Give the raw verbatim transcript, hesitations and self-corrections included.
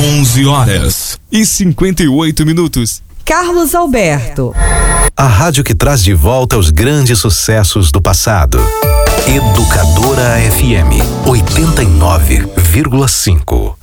onze horas e cinquenta e oito minutos. Carlos Alberto. A rádio que traz de volta os grandes sucessos do passado. Educadora F M oitenta e nove vírgula cinco.